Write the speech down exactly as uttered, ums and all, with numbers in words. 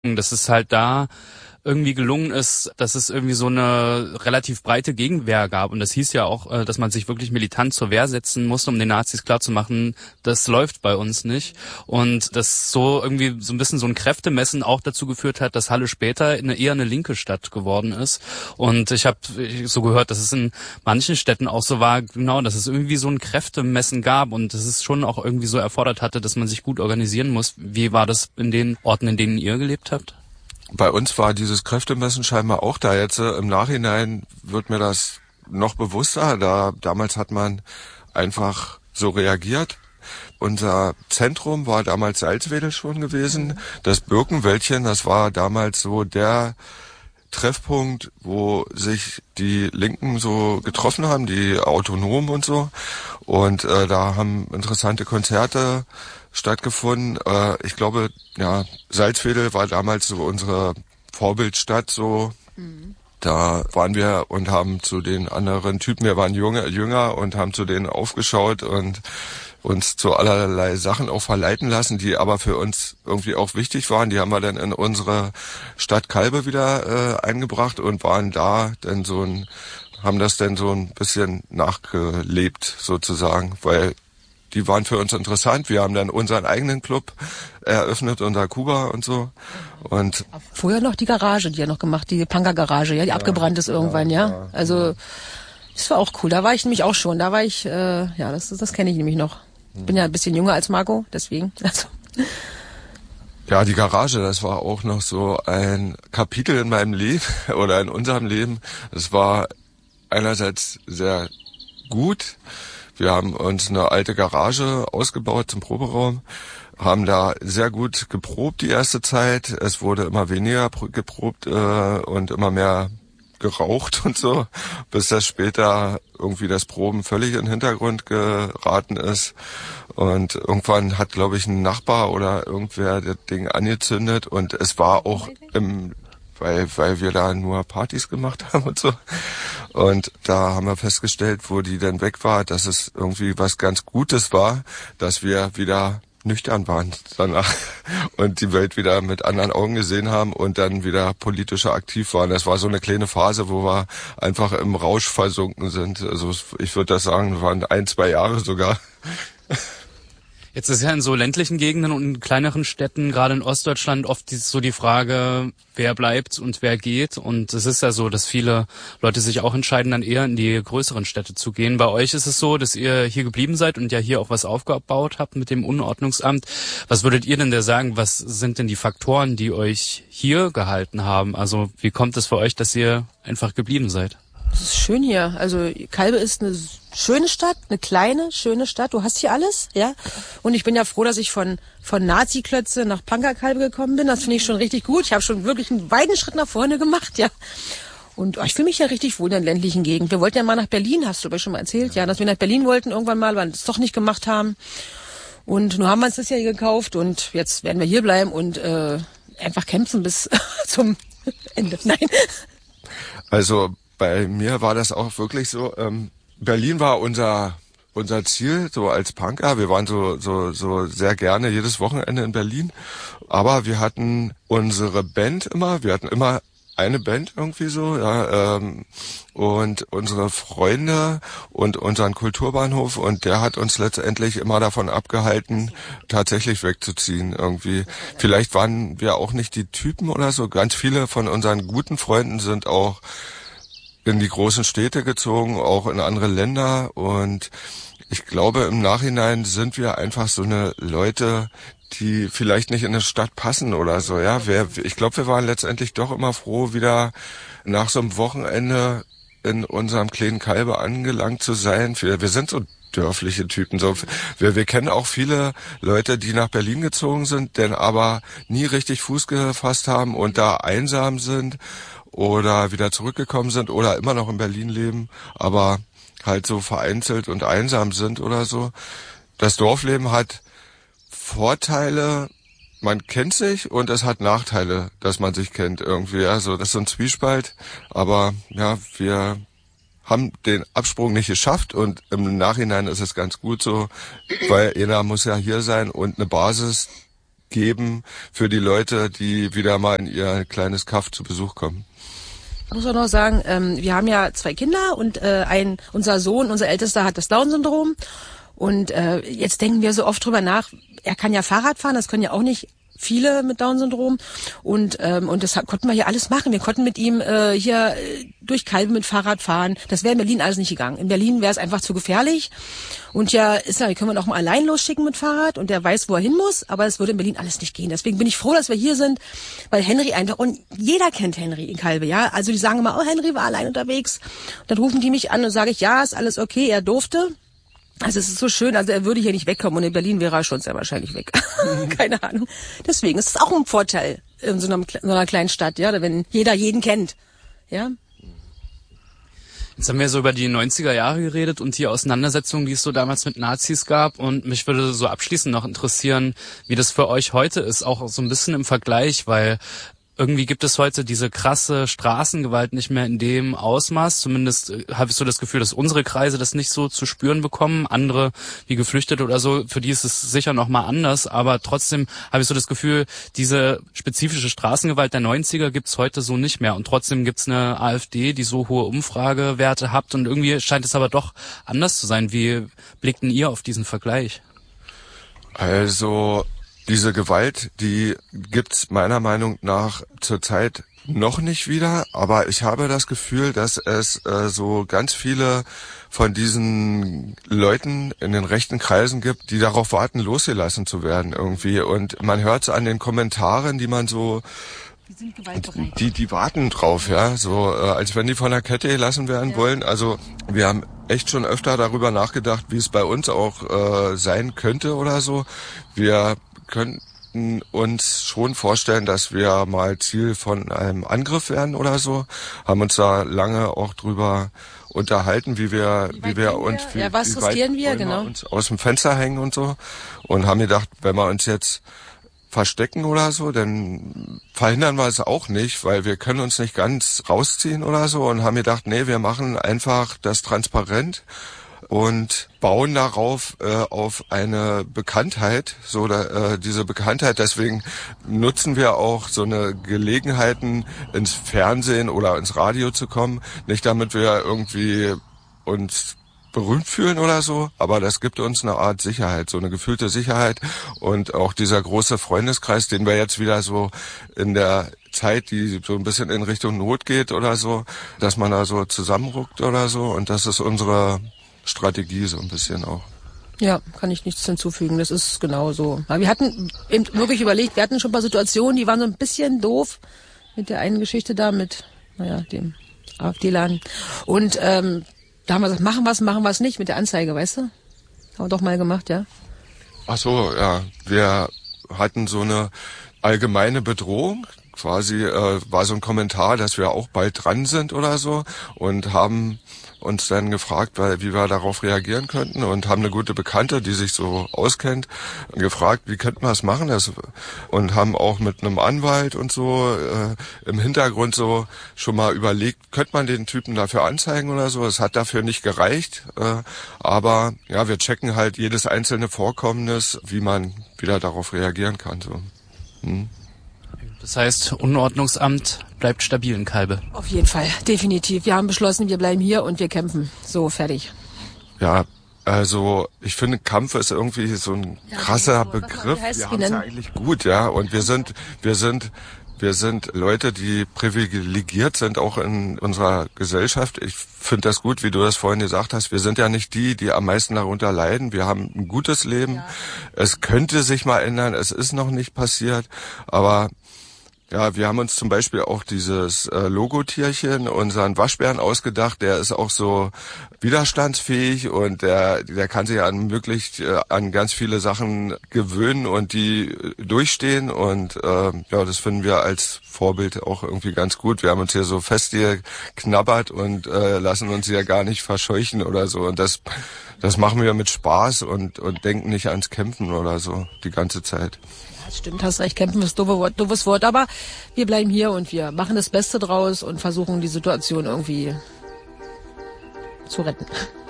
dass es halt da irgendwie gelungen ist, dass es irgendwie so eine relativ breite Gegenwehr gab. Und das hieß ja auch, dass man sich wirklich militant zur Wehr setzen musste, um den Nazis klarzumachen, das läuft bei uns nicht. Und dass so irgendwie so ein bisschen so ein Kräftemessen auch dazu geführt hat, dass Halle später eine, eher eine linke Stadt geworden ist. Und ich habe so gehört, dass es in manchen Städten auch so war, genau, dass es irgendwie so ein Kräftemessen gab und dass es schon auch irgendwie so erfordert hatte, dass man sich gut organisieren muss. Wie war das in den Orten, in denen ihr gelebt habt? Bei uns war dieses Kräftemessen scheinbar auch da. Jetzt äh, im Nachhinein wird mir das noch bewusster. Da damals hat man einfach so reagiert. Unser Zentrum war damals Salzwedel schon gewesen. Das Birkenwäldchen, das war damals so der Treffpunkt, wo sich die Linken so getroffen haben, die Autonomen und so. Und äh, da haben interessante Konzerte stattgefunden. Äh, ich glaube, ja, Salzwedel war damals so unsere Vorbildstadt so. Mhm. Da waren wir und haben zu den anderen Typen, wir waren junge, jünger und haben zu denen aufgeschaut und uns zu allerlei Sachen auch verleiten lassen, die aber für uns irgendwie auch wichtig waren. Die haben wir dann in unsere Stadt Calbe wieder äh, eingebracht und waren da dann so ein, haben das dann so ein bisschen nachgelebt sozusagen, weil die waren für uns interessant. Wir haben dann unseren eigenen Club eröffnet, unser Kuba und so. Und vorher noch die Garage, die ja noch gemacht, die Punker-Garage, ja, die ja, abgebrannt ist irgendwann, ja. ja. Also ja. Das war auch cool. Da war ich nämlich auch schon. Da war ich, äh, ja, das, das kenne ich nämlich noch. Ich bin ja ein bisschen jünger als Marco, deswegen. Also. Ja, die Garage, das war auch noch so ein Kapitel in meinem Leben oder in unserem Leben. Es war einerseits sehr gut. Wir haben uns eine alte Garage ausgebaut zum Proberaum, haben da sehr gut geprobt die erste Zeit. Es wurde immer weniger geprobt äh, und immer mehr geraucht und so, bis das später irgendwie das Proben völlig in den Hintergrund geraten ist. Und irgendwann hat, glaube ich, ein Nachbar oder irgendwer das Ding angezündet und es war auch im weil weil wir da nur Partys gemacht haben und so. Und da haben wir festgestellt, wo die dann weg war, dass es irgendwie was ganz Gutes war, dass wir wieder nüchtern waren danach und die Welt wieder mit anderen Augen gesehen haben und dann wieder politischer aktiv waren. Das war so eine kleine Phase, wo wir einfach im Rausch versunken sind. Also ich würde das sagen, waren ein, zwei Jahre sogar. Jetzt ist ja in so ländlichen Gegenden und in kleineren Städten, gerade in Ostdeutschland, oft so die Frage, wer bleibt und wer geht. Und es ist ja so, dass viele Leute sich auch entscheiden, dann eher in die größeren Städte zu gehen. Bei euch ist es so, dass ihr hier geblieben seid und ja hier auch was aufgebaut habt mit dem Unordnungsamt. Was würdet ihr denn da sagen? Was sind denn die Faktoren, die euch hier gehalten haben? Also wie kommt es für euch, dass ihr einfach geblieben seid? Es ist schön hier. Also Calbe ist eine schöne Stadt, eine kleine, schöne Stadt. Du hast hier alles, ja. Und ich bin ja froh, dass ich von von Nazi-Klötze nach Punker-Calbe gekommen bin. Das finde ich schon richtig gut. Ich habe schon wirklich einen weiten Schritt nach vorne gemacht, ja. Und oh, ich fühle mich ja richtig wohl in der ländlichen Gegend. Wir wollten ja mal nach Berlin, hast du aber schon mal erzählt, ja, dass wir nach Berlin wollten irgendwann mal, weil wir es doch nicht gemacht haben. Und nun haben wir uns das ja hier gekauft und jetzt werden wir hier bleiben und äh, einfach kämpfen bis zum Ende. Nein. Also bei mir war das auch wirklich so, ähm, Berlin war unser unser Ziel, so als Punker. Wir waren so so so sehr gerne jedes Wochenende in Berlin. Aber wir hatten unsere Band immer, wir hatten immer eine Band irgendwie so, ja, ähm, und unsere Freunde und unseren Kulturbahnhof und der hat uns letztendlich immer davon abgehalten, tatsächlich wegzuziehen irgendwie. Vielleicht waren wir auch nicht die Typen oder so. Ganz viele von unseren guten Freunden sind auch in die großen Städte gezogen, auch in andere Länder und ich glaube, im Nachhinein sind wir einfach so eine Leute, die vielleicht nicht in eine Stadt passen oder so, ja. Wir, ich glaube, wir waren letztendlich doch immer froh, wieder nach so einem Wochenende in unserem kleinen Calbe angelangt zu sein. Wir, wir sind so dörfliche Typen. So, wir, wir kennen auch viele Leute, die nach Berlin gezogen sind, denn aber nie richtig Fuß gefasst haben und da einsam sind oder wieder zurückgekommen sind oder immer noch in Berlin leben, aber halt so vereinzelt und einsam sind oder so. Das Dorfleben hat Vorteile, man kennt sich und es hat Nachteile, dass man sich kennt irgendwie. Also das ist so ein Zwiespalt, aber ja, wir haben den Absprung nicht geschafft und im Nachhinein ist es ganz gut so, weil einer muss ja hier sein und eine Basis, geben für die Leute, die wieder mal in ihr kleines Kaff zu Besuch kommen. Ich muss auch noch sagen, ähm, wir haben ja zwei Kinder und äh, ein unser Sohn, unser Ältester, hat das Down-Syndrom. Und äh, jetzt denken wir so oft drüber nach, er kann ja Fahrrad fahren, das können ja auch nicht viele mit Down-Syndrom. Und ähm, und das konnten wir hier alles machen. Wir konnten mit ihm äh, hier äh, durch Calbe mit Fahrrad fahren. Das wäre in Berlin alles nicht gegangen. In Berlin wäre es einfach zu gefährlich. Und ja, ist ja, können wir ihn auch mal allein losschicken mit Fahrrad und der weiß, wo er hin muss. Aber es würde in Berlin alles nicht gehen. Deswegen bin ich froh, dass wir hier sind, weil Henry einfach, und jeder kennt Henry in Calbe, ja. Also die sagen immer, oh, Henry war allein unterwegs. Und dann rufen die mich an und sage ich, ja, ist alles okay, er durfte. Also es ist so schön, also er würde hier nicht wegkommen und in Berlin wäre er schon sehr wahrscheinlich weg. Keine Ahnung. Deswegen ist es auch ein Vorteil in so einer, so einer kleinen Stadt, ja, wenn jeder jeden kennt, ja. Jetzt haben wir so über die neunziger Jahre geredet und die Auseinandersetzungen, die es so damals mit Nazis gab. Und mich würde so abschließend noch interessieren, wie das für euch heute ist, auch so ein bisschen im Vergleich, weil irgendwie gibt es heute diese krasse Straßengewalt nicht mehr in dem Ausmaß. Zumindest äh, habe ich so das Gefühl, dass unsere Kreise das nicht so zu spüren bekommen. Andere, wie Geflüchtete oder so, für die ist es sicher noch mal anders. Aber trotzdem habe ich so das Gefühl, diese spezifische Straßengewalt der neunziger gibt's heute so nicht mehr. Und trotzdem gibt's eine AfD, die so hohe Umfragewerte hat. Und irgendwie scheint es aber doch anders zu sein. Wie blickten ihr auf diesen Vergleich? Also diese Gewalt, die gibt's meiner Meinung nach zurzeit noch nicht wieder, aber ich habe das Gefühl, dass es äh, so ganz viele von diesen Leuten in den rechten Kreisen gibt, die darauf warten, losgelassen zu werden irgendwie. Und man hört es an den Kommentaren, die man so, Die sind gewaltbereit. die die warten drauf, ja, so äh, als wenn die von der Kette gelassen werden ja. wollen. Also wir haben echt schon öfter darüber nachgedacht, wie es bei uns auch äh, sein könnte oder so. Wir könnten uns schon vorstellen, dass wir mal Ziel von einem Angriff werden oder so. Haben uns da lange auch drüber unterhalten, wie wir, wie, wie wir uns, wir? Wie, ja, was riskieren wir, genau, wir uns aus dem Fenster hängen und so. Und haben gedacht, wenn wir uns jetzt verstecken oder so, dann verhindern wir es auch nicht, weil wir können uns nicht ganz rausziehen oder so. Und haben gedacht, nee, wir machen einfach das transparent und bauen darauf äh, auf eine Bekanntheit, so da, äh, diese Bekanntheit. Deswegen nutzen wir auch so eine Gelegenheiten, ins Fernsehen oder ins Radio zu kommen. Nicht damit wir irgendwie uns berühmt fühlen oder so, aber das gibt uns eine Art Sicherheit, so eine gefühlte Sicherheit. Und auch dieser große Freundeskreis, den wir jetzt wieder so in der Zeit, die so ein bisschen in Richtung Not geht oder so, dass man da so zusammenruckt oder so. Und das ist unsere Strategie so ein bisschen auch. Ja, kann ich nichts hinzufügen, das ist genau so. Aber wir hatten eben wirklich überlegt, wir hatten schon ein paar Situationen, die waren so ein bisschen doof mit der einen Geschichte da mit, naja, dem AfD-Laden. Und ähm, da haben wir gesagt, machen wir es, machen wir es nicht mit der Anzeige, weißt du? Haben wir doch mal gemacht, ja. Ach so, ja. Wir hatten so eine allgemeine Bedrohung. Quasi äh, war so ein Kommentar, dass wir auch bald dran sind oder so und haben uns dann gefragt, weil, wie wir darauf reagieren könnten und haben eine gute Bekannte, die sich so auskennt, gefragt, wie könnten wir das machen das, und haben auch mit einem Anwalt und so äh, im Hintergrund so schon mal überlegt, könnte man den Typen dafür anzeigen oder so. Es hat dafür nicht gereicht, äh, aber ja, wir checken halt jedes einzelne Vorkommnis, wie man wieder darauf reagieren kann. So. Hm. Das heißt, Unordnungsamt bleibt stabil in Calbe. Auf jeden Fall, definitiv. Wir haben beschlossen, wir bleiben hier und wir kämpfen. So, fertig. Ja, also ich finde, Kampf ist irgendwie so ein ja, krasser so, Begriff. Wie heißt, wir wie haben es ja eigentlich gut, ja. Und wir sind, wir sind, wir sind Leute, die privilegiert sind, auch in unserer Gesellschaft. Ich finde das gut, wie du das vorhin gesagt hast. Wir sind ja nicht die, die am meisten darunter leiden. Wir haben ein gutes Leben. Ja. Es könnte sich mal ändern. Es ist noch nicht passiert, aber ja, wir haben uns zum Beispiel auch dieses äh, Logotierchen, unseren Waschbären ausgedacht. Der ist auch so widerstandsfähig und der der kann sich an möglich äh, an ganz viele Sachen gewöhnen und die äh, durchstehen. Und äh, ja, das finden wir als Vorbild auch irgendwie ganz gut. Wir haben uns hier so festgeknabbert und äh, lassen uns hier gar nicht verscheuchen oder so. Und das das machen wir mit Spaß und und denken nicht ans Kämpfen oder so die ganze Zeit. Stimmt, hast recht, kämpfen ist doofes Wort, doofes Wort, aber wir bleiben hier und wir machen das Beste draus und versuchen die Situation irgendwie zu retten.